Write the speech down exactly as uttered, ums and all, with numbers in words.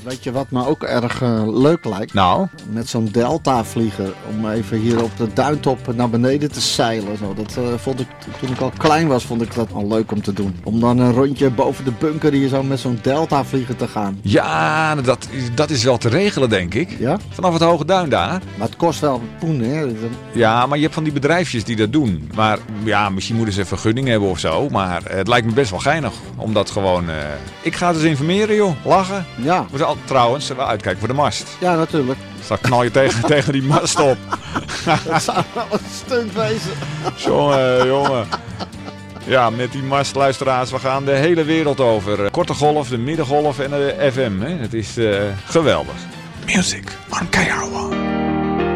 Weet je wat me ook erg uh, leuk lijkt? Nou? Met zo'n Delta-vlieger. Om even hier op de duintop naar beneden te zeilen. Zo. Dat uh, vond ik, toen ik al klein was, vond ik dat al leuk om te doen. Om dan een rondje boven de bunker hier zo met zo'n Delta-vlieger te gaan. Ja, dat, dat is wel te regelen, denk ik. Ja? Vanaf het Hoge Duin daar. Maar het kost wel poen, hè? Ja, maar je hebt van die bedrijfjes die dat doen. Maar ja, misschien moeten ze een vergunning hebben of zo. Maar het lijkt me best wel geinig. Om dat gewoon... Uh... Ik ga dus informeren, joh. Lachen. Ja. We zijn trouwens wel uitkijken voor de mast. Ja, natuurlijk. Straks knal je tegen, tegen die mast op. Dat zou wel een stunt wezen. Jongen, jongen. Ja, met die mast, luisteraars, we gaan de hele wereld over. Korte golf, de middengolf en de F M. Hè. Het is uh, geweldig. Music on K R O.